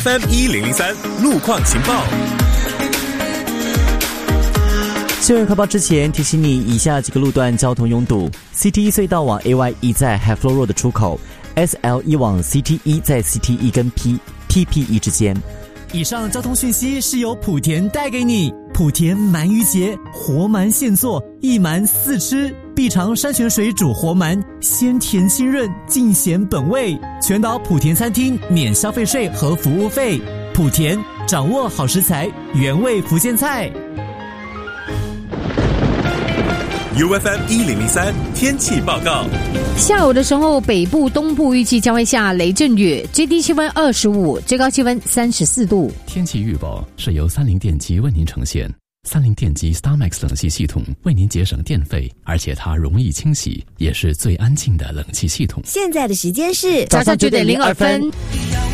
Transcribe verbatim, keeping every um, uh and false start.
F M 一零零三路况情报。 新闻快报之前提醒你，以下几个路段交通拥堵 ：C T 一隧道往 A Y 一在 Havelock Road 的出口 ，S L 一往 C T 一在 C T 一跟 P P P 一之间。 以上交通讯息是由莆田带给你。莆田鳗鱼节，活鳗现做，一鳗四吃，必尝山泉水煮活鳗，鲜甜清润，尽显本味。全岛莆田餐厅免消费税和服务费。莆田掌握好食材，原味福建菜。 U F M 一零零三天气报告。 下午的时候，北部、东部预计将会下雷阵雨，最低气温二十五，最高气温三十四度。 天气预报是由三菱电机为您呈现。三菱电机 StarMax 冷气系统为您节省电费，而且它容易清洗，也是最安静的冷气系统。 现在的时间是早上九点零二分。